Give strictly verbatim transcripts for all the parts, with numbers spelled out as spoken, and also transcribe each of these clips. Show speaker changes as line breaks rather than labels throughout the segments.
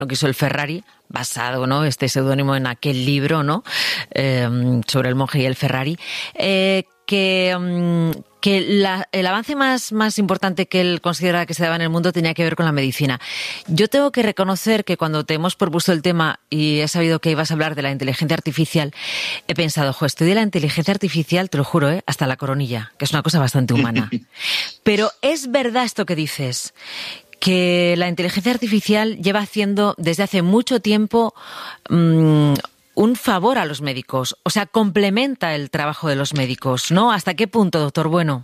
lo que hizo el Ferrari, basado, ¿no?, este seudónimo en aquel libro, ¿no?, eh, sobre el monje y el Ferrari, eh, que, um, que la, el avance más, más importante que él consideraba que se daba en el mundo tenía que ver con la medicina. Yo tengo que reconocer que cuando te hemos propuesto el tema y he sabido que ibas a hablar de la inteligencia artificial, he pensado, jo, estudié la inteligencia artificial, te lo juro, ¿eh?, hasta la coronilla, que es una cosa bastante humana. Pero es verdad esto que dices, que la inteligencia artificial lleva haciendo desde hace mucho tiempo mmm, un favor a los médicos, o sea, complementa el trabajo de los médicos, ¿no? ¿Hasta qué punto, doctor Bueno?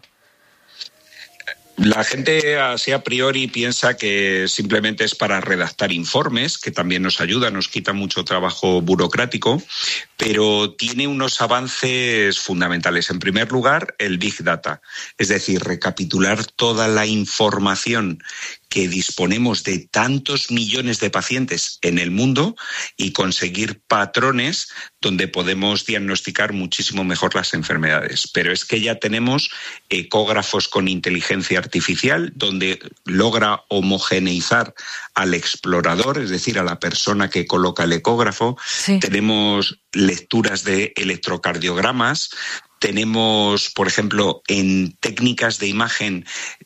La gente así a priori piensa que simplemente es para redactar informes, que también nos ayuda, nos quita mucho trabajo burocrático, pero tiene unos avances fundamentales. En primer lugar, el Big Data, es decir, recapitular toda la información que disponemos de tantos millones de pacientes en el mundo y conseguir patrones donde podemos diagnosticar muchísimo mejor las enfermedades. Pero es que ya tenemos ecógrafos con inteligencia artificial donde logra homogeneizar al explorador, es decir, a la persona que coloca el ecógrafo. Sí. Tenemos lecturas de electrocardiogramas, tenemos, por ejemplo, en técnicas de imagen,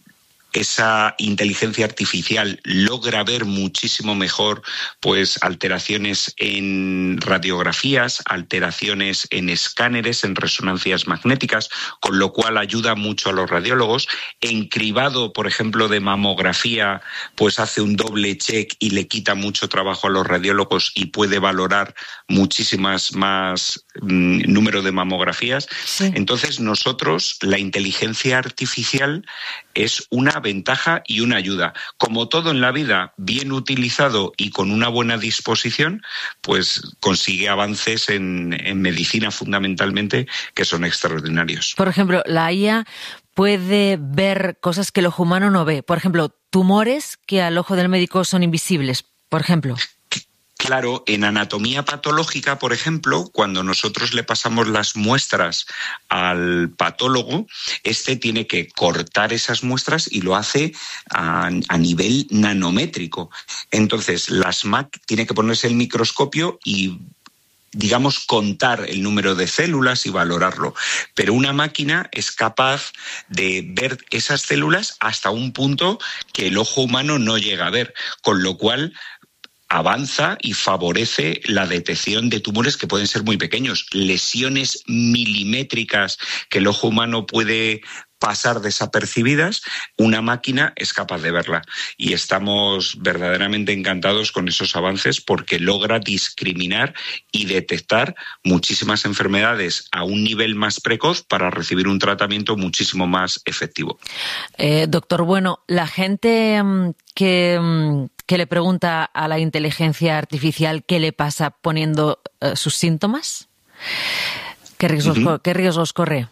esa inteligencia artificial logra ver muchísimo mejor pues alteraciones en radiografías, alteraciones en escáneres, en resonancias magnéticas, con lo cual ayuda mucho a los radiólogos. En cribado, por ejemplo, de mamografía, pues hace un doble check y le quita mucho trabajo a los radiólogos y puede valorar muchísimas más mmm, número de mamografías. Sí. Entonces, nosotros, la inteligencia artificial es una ventaja y una ayuda. Como todo en la vida, bien utilizado y con una buena disposición, pues consigue avances en, en medicina fundamentalmente que son extraordinarios.
Por ejemplo, la I A puede ver cosas que el ojo humano no ve. Por ejemplo, tumores que al ojo del médico son invisibles, por ejemplo.
Claro, en anatomía patológica, por ejemplo, cuando nosotros le pasamos las muestras al patólogo, este tiene que cortar esas muestras y lo hace a, a nivel nanométrico. Entonces, las Mac tiene que ponerse el microscopio y, digamos, contar el número de células y valorarlo. Pero una máquina es capaz de ver esas células hasta un punto que el ojo humano no llega a ver, con lo cual avanza y favorece la detección de tumores que pueden ser muy pequeños, lesiones milimétricas que el ojo humano puede pasar desapercibidas, una máquina es capaz de verla. Y estamos verdaderamente encantados con esos avances porque logra discriminar y detectar muchísimas enfermedades a un nivel más precoz para recibir un tratamiento muchísimo más efectivo.
Eh, doctor Bueno, la gente que, que le pregunta a la inteligencia artificial qué le pasa poniendo uh, sus síntomas, ¿qué riesgos, uh-huh. ¿qué riesgos corre?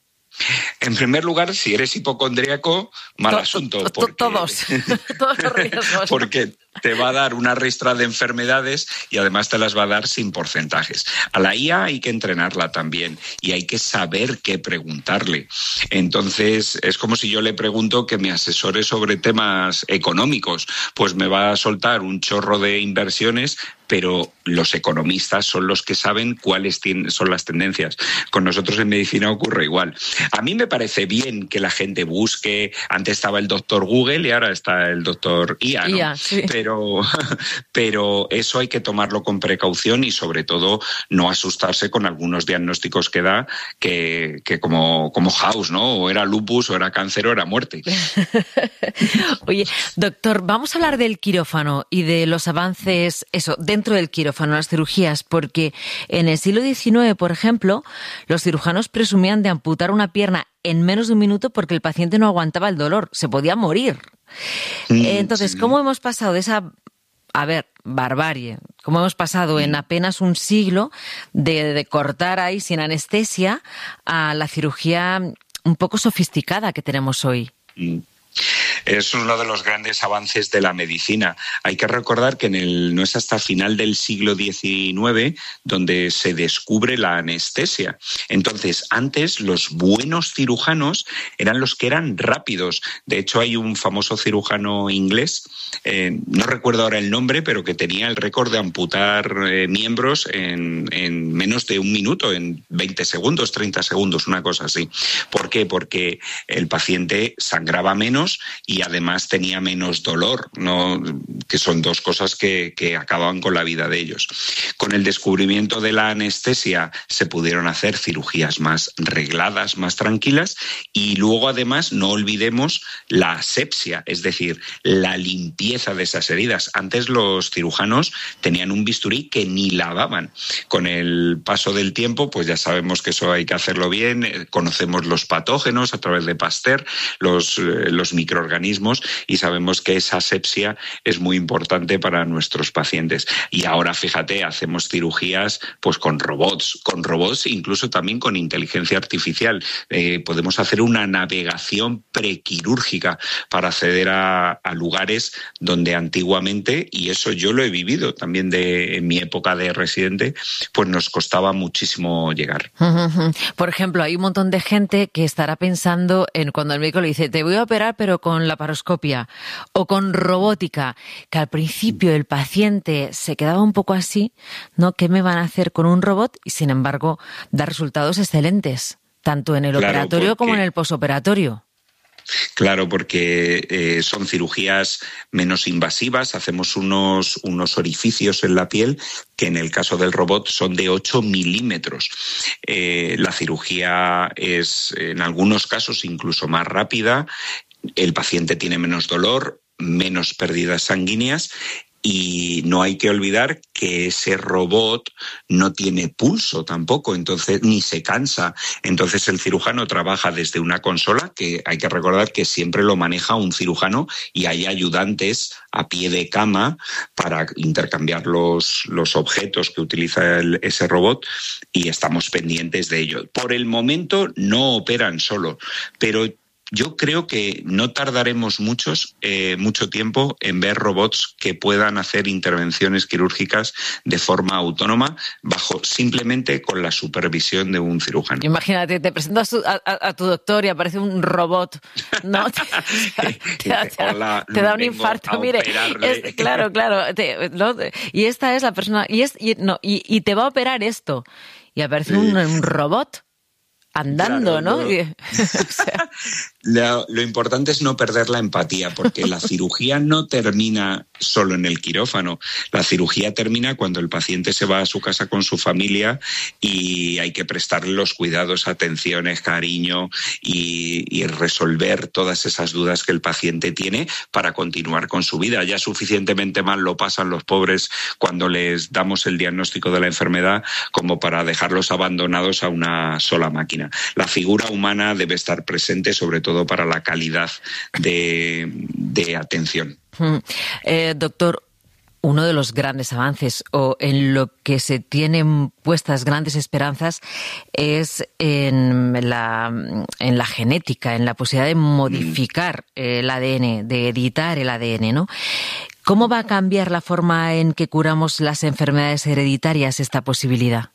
En primer lugar, si eres hipocondríaco, mal to- asunto.
To-
porque,
todos, todos los riesgos.
Porque te va a dar una ristra de enfermedades y además te las va a dar sin porcentajes. A la I A hay que entrenarla también y hay que saber qué preguntarle. Entonces, es como si yo le pregunto que me asesore sobre temas económicos. Pues me va a soltar un chorro de inversiones, pero los economistas son los que saben cuáles son las tendencias. Con nosotros en medicina ocurre igual. A mí me parece bien que la gente busque, antes estaba el doctor Google y ahora está el doctor I A, ¿no? I A, sí. Pero, pero eso hay que tomarlo con precaución y sobre todo no asustarse con algunos diagnósticos que da que, que como, como House, ¿no? O era lupus, o era cáncer, o era muerte.
Oye, doctor, vamos a hablar del quirófano y de los avances, eso, dentro del quirófano, las cirugías, porque en el siglo diecinueve, por ejemplo, los cirujanos presumían de amputar una pierna en menos de un minuto porque el paciente no aguantaba el dolor, se podía morir. Entonces, sí. ¿Cómo hemos pasado de esa, a ver, barbarie, cómo hemos pasado en apenas un siglo de, de cortar ahí sin anestesia a la cirugía un poco sofisticada que tenemos hoy?
Es uno de los grandes avances de la medicina. Hay que recordar que en el, no es hasta final del siglo diecinueve donde se descubre la anestesia. Entonces, antes los buenos cirujanos eran los que eran rápidos. De hecho, hay un famoso cirujano inglés, eh, no recuerdo ahora el nombre, pero que tenía el récord de amputar eh, miembros en, en menos de un minuto, en veinte segundos, treinta segundos, una cosa así. ¿Por qué? Porque el paciente sangraba menos y además tenía menos dolor, ¿no? Que son dos cosas que, que acababan con la vida de ellos. Con el descubrimiento de la anestesia se pudieron hacer cirugías más regladas, más tranquilas, y luego además no olvidemos la asepsia, es decir, la limpieza de esas heridas. Antes los cirujanos tenían un bisturí que ni lavaban. Con el paso del tiempo, pues ya sabemos que eso hay que hacerlo bien, conocemos los patógenos a través de Pasteur, los, eh, los microorganismos, y sabemos que esa asepsia es muy importante para nuestros pacientes. Y ahora, fíjate, hacemos cirugías pues con robots, con robots incluso también con inteligencia artificial. Eh, podemos hacer una navegación prequirúrgica para acceder a, a lugares donde antiguamente, y eso yo lo he vivido también de, en mi época de residente, pues nos costaba muchísimo llegar.
Por ejemplo, hay un montón de gente que estará pensando en cuando el médico le dice te voy a operar pero con laparoscopia o con robótica, que al principio el paciente se quedaba un poco así, ¿no? ¿Qué me van a hacer con un robot? Y sin embargo da resultados excelentes, tanto en el claro, operatorio porque... como en el posoperatorio.
Claro, porque eh, son cirugías menos invasivas, hacemos unos, unos orificios en la piel que en el caso del robot son de ocho milímetros. Eh, la cirugía es en algunos casos incluso más rápida, el paciente tiene menos dolor, menos pérdidas sanguíneas. Y no hay que olvidar que ese robot no tiene pulso tampoco, entonces ni se cansa. Entonces el cirujano trabaja desde una consola, que hay que recordar que siempre lo maneja un cirujano, y hay ayudantes a pie de cama para intercambiar los, los objetos que utiliza el, ese robot, y estamos pendientes de ello. Por el momento no operan solo, pero yo creo que no tardaremos muchos, eh, mucho tiempo en ver robots que puedan hacer intervenciones quirúrgicas de forma autónoma, bajo simplemente con la supervisión de un cirujano.
Imagínate, te presentas a, a, a tu doctor y aparece un robot, ¿no? te, te, te, Hola, te da un infarto. Mire, es, claro, claro. Te, ¿no? Y esta es la persona, y, es, y, no, y, y te va a operar esto. Y aparece sí. un, un robot. Andando, claro, ¿no?
Lo, o sea. lo, lo importante es no perder la empatía, porque la cirugía no termina solo en el quirófano. La cirugía termina cuando el paciente se va a su casa con su familia y hay que prestarle los cuidados, atenciones, cariño y, y resolver todas esas dudas que el paciente tiene para continuar con su vida. Ya suficientemente mal lo pasan los pobres cuando les damos el diagnóstico de la enfermedad como para dejarlos abandonados a una sola máquina. La figura humana debe estar presente, sobre todo para la calidad de, de atención.
Mm. Eh, doctor, uno de los grandes avances o en lo que se tienen puestas grandes esperanzas es en la, en la genética, en la posibilidad de modificar el A D N, de editar el A D N, ¿no? ¿Cómo va a cambiar la forma en que curamos las enfermedades hereditarias esta posibilidad?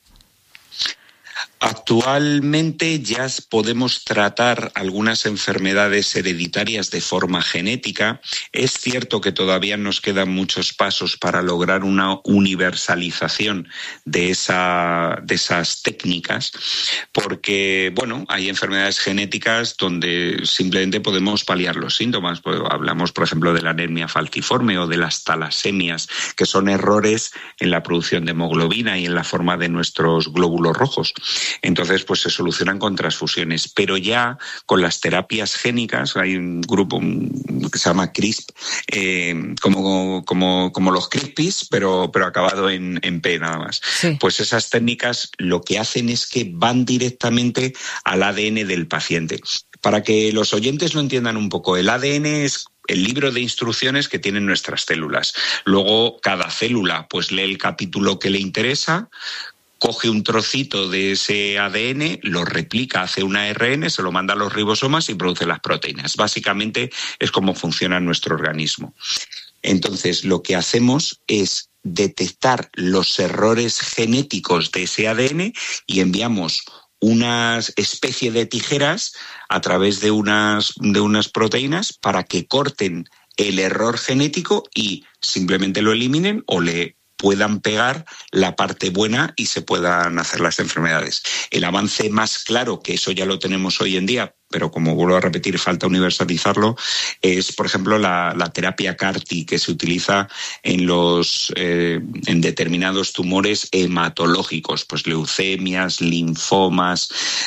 Actualmente ya podemos tratar algunas enfermedades hereditarias de forma genética. Es cierto que todavía nos quedan muchos pasos para lograr una universalización de, esa, de esas técnicas, porque bueno, hay enfermedades genéticas donde simplemente podemos paliar los síntomas. Pues hablamos, por ejemplo, de la anemia falciforme o de las talasemias, que son errores en la producción de hemoglobina y en la forma de nuestros glóbulos rojos. Entonces, pues se solucionan con transfusiones. Pero ya con las terapias génicas, hay un grupo que se llama CRISP, eh, como, como, como los CRISPIs, pero, pero acabado en, en P nada más. Sí. Pues esas técnicas lo que hacen es que van directamente al A D N del paciente. Para que los oyentes lo entiendan un poco, el A D N es el libro de instrucciones que tienen nuestras células. Luego, cada célula pues lee el capítulo que le interesa, coge un trocito de ese A D N, lo replica, hace un A R N, se lo manda a los ribosomas y produce las proteínas. Básicamente es como funciona nuestro organismo. Entonces, lo que hacemos es detectar los errores genéticos de ese A D N y enviamos una especie de tijeras a través de unas, de unas proteínas para que corten el error genético y simplemente lo eliminen o le puedan pegar la parte buena y se puedan hacer las enfermedades. El avance más claro, que eso ya lo tenemos hoy en día, pero como vuelvo a repetir, falta universalizarlo, es, por ejemplo, la, la terapia C A R T, que se utiliza en los eh, en determinados tumores hematológicos, pues leucemias, linfomas.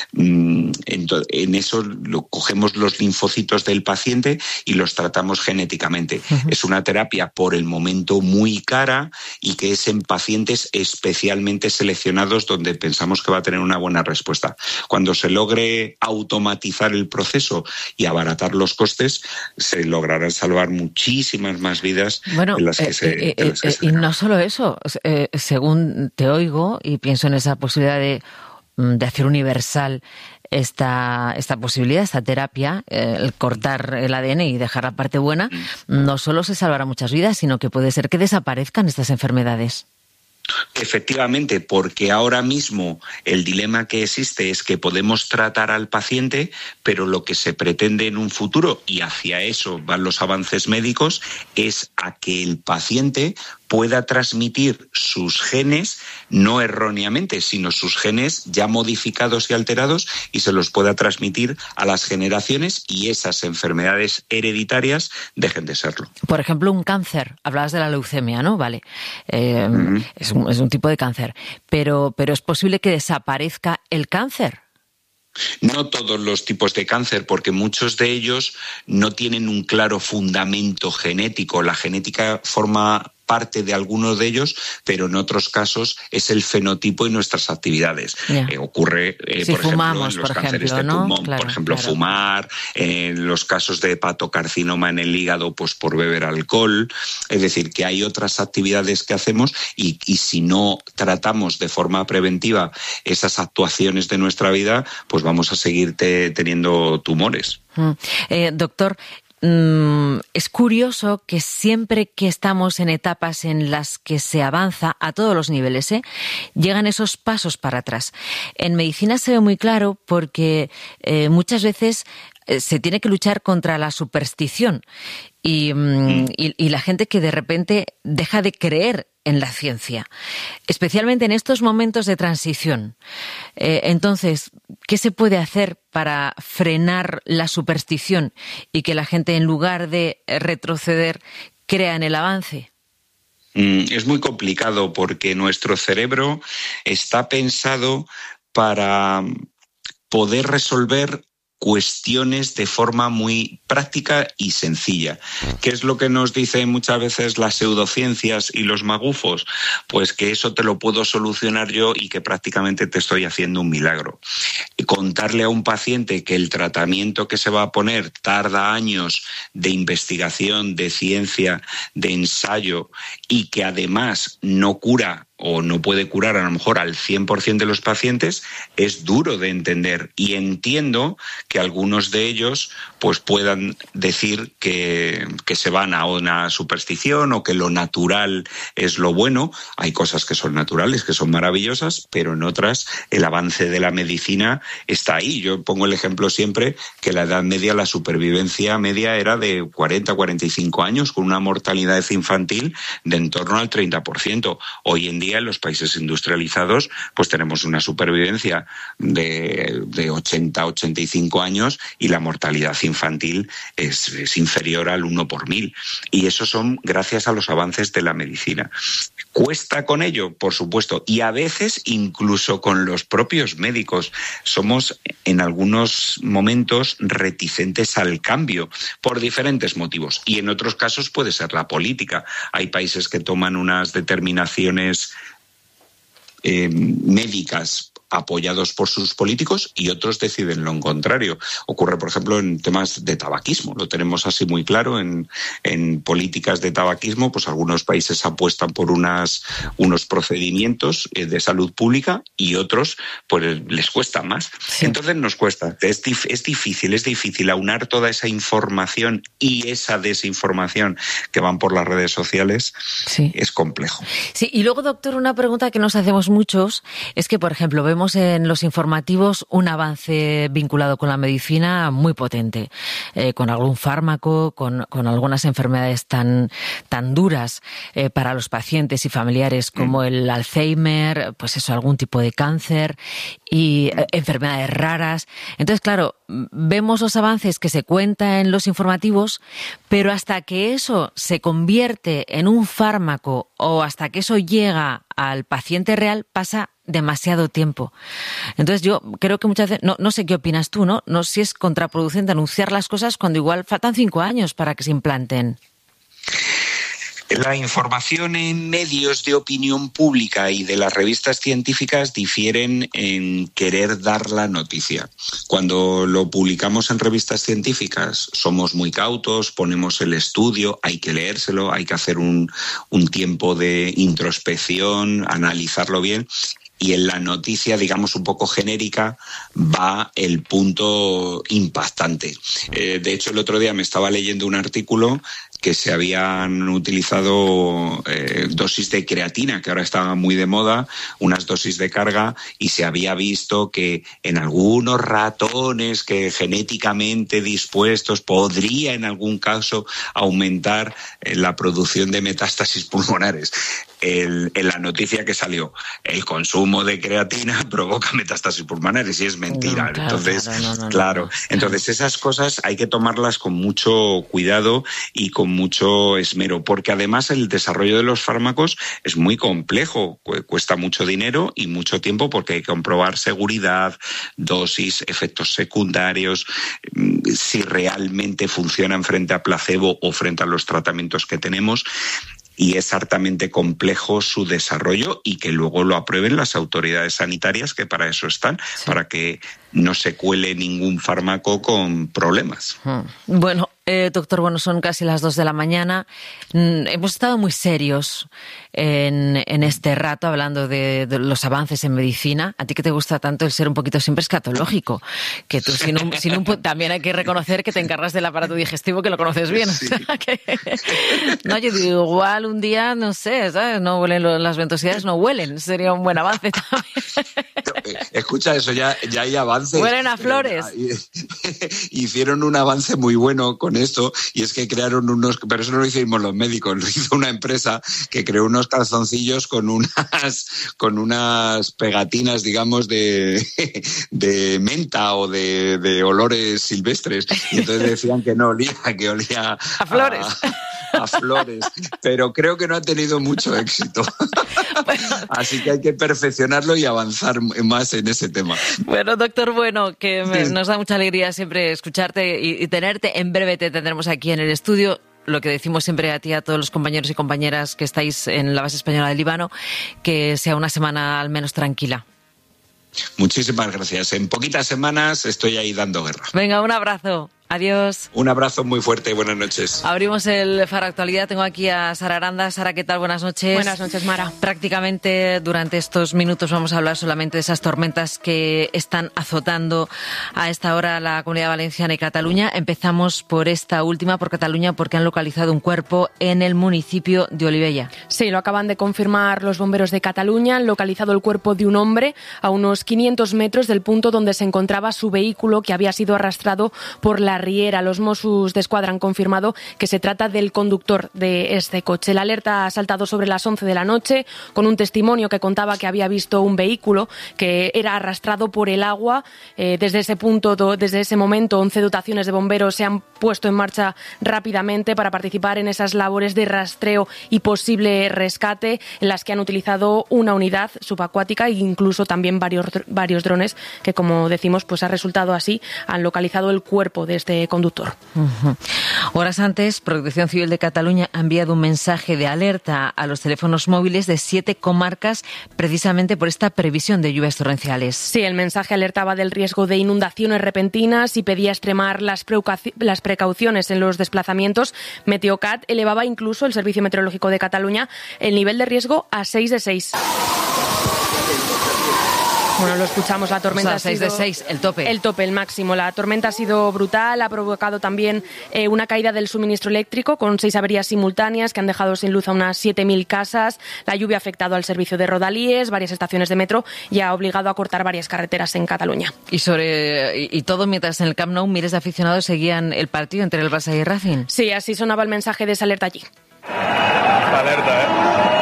En, en eso lo, cogemos los linfocitos del paciente y los tratamos genéticamente. Uh-huh. Es una terapia por el momento muy cara y que es en pacientes especialmente seleccionados donde pensamos que va a tener una buena respuesta. Cuando se logre automatizar el proceso y abaratar los costes, se lograrán salvar muchísimas más vidas
bueno,
de las que
eh,
se,
eh,
de las que
eh,
se
y no solo eso, eh, según te oigo y pienso en esa posibilidad de, de hacer universal esta, esta posibilidad, esta terapia, eh, el cortar el A D N y dejar la parte buena, no solo se salvará muchas vidas, sino que puede ser que desaparezcan estas enfermedades.
Efectivamente, porque ahora mismo el dilema que existe es que podemos tratar al paciente, pero lo que se pretende en un futuro, y hacia eso van los avances médicos, es a que el paciente pueda transmitir sus genes, no erróneamente, sino sus genes ya modificados y alterados, y se los pueda transmitir a las generaciones y esas enfermedades hereditarias dejen de serlo.
Por ejemplo, un cáncer. Hablabas de la leucemia, ¿no? Vale. Eh, uh-huh. es, un, es un tipo de cáncer. Pero, pero ¿es posible que desaparezca el cáncer?
No todos los tipos de cáncer, porque muchos de ellos no tienen un claro fundamento genético. La genética forma parte de algunos de ellos, pero en otros casos es el fenotipo y nuestras actividades. Yeah. Eh, ocurre, eh,
si
por
fumamos,
ejemplo, en los
por
cánceres
ejemplo,
de pulmón,
¿no? Claro,
por ejemplo,
claro.
fumar, en los casos de hepatocarcinoma en el hígado, pues por beber alcohol. Es decir, que hay otras actividades que hacemos y, y si no tratamos de forma preventiva esas actuaciones de nuestra vida, pues vamos a seguir te, teniendo tumores.
Mm. Eh, doctor, es curioso que siempre que estamos en etapas en las que se avanza a todos los niveles, ¿eh? llegan esos pasos para atrás. En medicina se ve muy claro porque eh, muchas veces eh, se tiene que luchar contra la superstición y, mm. y, y la gente que de repente deja de creer en la ciencia, especialmente en estos momentos de transición. Eh, entonces, ¿qué se puede hacer para frenar la superstición y que la gente, en lugar de retroceder, crea en el avance?
Mm, es muy complicado porque nuestro cerebro está pensado para poder resolver cuestiones de forma muy práctica y sencilla. ¿Qué es lo que nos dicen muchas veces las pseudociencias y los magufos? Pues que eso te lo puedo solucionar yo y que prácticamente te estoy haciendo un milagro. Contarle a un paciente que el tratamiento que se va a poner tarda años de investigación, de ciencia, de ensayo y que además no cura o no puede curar a lo mejor al cien por ciento de los pacientes, es duro de entender. Y entiendo que algunos de ellos pues puedan decir que, que se van a una superstición o que lo natural es lo bueno. Hay cosas que son naturales, que son maravillosas, pero en otras el avance de la medicina está ahí. Yo pongo el ejemplo siempre que la Edad Media, la supervivencia media era de cuarenta a cuarenta y cinco años, con una mortalidad infantil de en torno al treinta por ciento. Hoy en día en los países industrializados pues tenemos una supervivencia de, de ochenta a ochenta y cinco años y la mortalidad infantil es, es inferior al uno por mil. Y eso son gracias a los avances de la medicina. ¿Cuesta con ello? Por supuesto. Y a veces incluso con los propios médicos. Somos en algunos momentos reticentes al cambio por diferentes motivos. Y en otros casos puede ser la política. Hay países que toman unas determinaciones eh, médicas apoyados por sus políticos, y otros deciden lo contrario. Ocurre, por ejemplo, en temas de tabaquismo. Lo tenemos así muy claro. En, en políticas de tabaquismo, pues algunos países apuestan por unas, unos procedimientos de salud pública y otros pues les cuesta más. Sí. Entonces nos cuesta. Es, dif- es difícil, es difícil aunar toda esa información y esa desinformación que van por las redes sociales. Sí. Es complejo.
Sí, y luego, doctor, una pregunta que nos hacemos muchos es que, por ejemplo, vemos en los informativos un avance vinculado con la medicina muy potente, eh, con algún fármaco, con, con algunas enfermedades tan, tan duras eh, para los pacientes y familiares como mm. el Alzheimer, pues eso, algún tipo de cáncer y eh, enfermedades raras. Entonces, claro, vemos los avances que se cuentan en los informativos, pero hasta que eso se convierte en un fármaco o hasta que eso llega al paciente real pasa demasiado tiempo. Entonces yo creo que muchas veces, no, no sé qué opinas tú, ¿no? No sé si es contraproducente anunciar las cosas cuando igual faltan cinco años para que se implanten.
La información en medios de opinión pública y de las revistas científicas difieren en querer dar la noticia. Cuando lo publicamos en revistas científicas somos muy cautos, ponemos el estudio, hay que leérselo, hay que hacer un, un tiempo de introspección, analizarlo bien. Y en la noticia, digamos, un poco genérica, va el punto impactante. Eh, de hecho, el otro día me estaba leyendo un artículo que se habían utilizado eh, dosis de creatina, que ahora estaba muy de moda, unas dosis de carga, y se había visto que en algunos ratones que genéticamente dispuestos podría en algún caso aumentar eh, la producción de metástasis pulmonares. El, en la noticia que salió, el consumo de creatina provoca metástasis pulmonares, y es mentira. No, claro, entonces, claro, no, no, claro, no. entonces esas cosas hay que tomarlas con mucho cuidado y con mucho esmero, porque además el desarrollo de los fármacos es muy complejo, cuesta mucho dinero y mucho tiempo, porque hay que comprobar seguridad, dosis, efectos secundarios, si realmente funcionan frente a placebo o frente a los tratamientos que tenemos. Y es hartamente complejo su desarrollo, y que luego lo aprueben las autoridades sanitarias, que para eso están, sí. para que no se cuele ningún fármaco con problemas.
Bueno, eh, doctor, bueno, son casi las dos de la mañana. Hemos estado muy serios en, en este rato hablando de, de los avances en medicina. A ti que te gusta tanto el ser un poquito siempre escatológico, que tú sin un, sin un, también hay que reconocer que te encargas del aparato digestivo, que lo conoces bien. Sí. O sea, que, no, yo digo, igual un día, no sé, ¿sabes? No huelen las ventosidades, no huelen. Sería un buen avance también.
Escucha eso, ya, ya hay avances.
Huelen a flores.
Hicieron un avance muy bueno con esto, y es que crearon unos, pero eso no lo hicimos los médicos, lo hizo una empresa que creó unos calzoncillos con unas, con unas pegatinas, digamos, de, de menta o de, de olores silvestres, y entonces decían que no olía, que olía
a flores.
A, a flores, pero creo que no ha tenido mucho éxito. Bueno. Así que hay que perfeccionarlo y avanzar más en ese tema.
Bueno, doctor Bueno, que me, nos da mucha alegría siempre escucharte y, y tenerte. En breve te tendremos aquí en el estudio. Lo que decimos siempre a ti, a todos los compañeros y compañeras que estáis en la base española del Líbano, que sea una semana al menos tranquila.
Muchísimas gracias. En poquitas semanas estoy ahí dando guerra.
Venga, un abrazo. Adiós.
Un abrazo muy fuerte y buenas noches.
Abrimos el Faro Actualidad. Tengo aquí a Sara Aranda. Sara, ¿qué tal? Buenas noches.
Buenas noches, Mara.
Prácticamente durante estos minutos vamos a hablar solamente de esas tormentas que están azotando a esta hora la Comunidad Valenciana y Cataluña. Empezamos por esta última, por Cataluña, porque han localizado un cuerpo en el municipio de Olivella.
Sí, lo acaban de confirmar los bomberos de Cataluña. Han localizado el cuerpo de un hombre a unos quinientos metros del punto donde se encontraba su vehículo, que había sido arrastrado por la Riera. Los Mossos d'Esquadra han confirmado que se trata del conductor de este coche. La alerta ha saltado sobre las once de la noche con un testimonio que contaba que había visto un vehículo que era arrastrado por el agua. Eh, desde ese punto, desde ese momento, once dotaciones de bomberos se han puesto en marcha rápidamente para participar en esas labores de rastreo y posible rescate, en las que han utilizado una unidad subacuática e incluso también varios, varios drones que, como decimos, pues ha resultado así. Han localizado el cuerpo de este este conductor.
Uh-huh. Horas antes, Protección Civil de Cataluña ha enviado un mensaje de alerta a los teléfonos móviles de siete comarcas precisamente por esta previsión de lluvias torrenciales.
Sí, el mensaje alertaba del riesgo de inundaciones repentinas y pedía extremar las, las precauciones en los desplazamientos. Meteocat elevaba incluso, el Servicio Meteorológico de Cataluña, el nivel de riesgo a seis de seis. Bueno, lo escuchamos, la tormenta
o sea,
ha sido...
seis de seis, el tope.
El tope, el máximo. La tormenta ha sido brutal, ha provocado también eh, una caída del suministro eléctrico con seis averías simultáneas que han dejado sin luz a unas siete mil casas. La lluvia ha afectado al servicio de rodalíes, varias estaciones de metro y ha obligado a cortar varias carreteras en Cataluña.
Y sobre y, y todo mientras en el Camp Nou miles de aficionados seguían el partido entre el Barça y el Racing.
Sí, así sonaba el mensaje de esa alerta allí.
Alerta, ¿eh?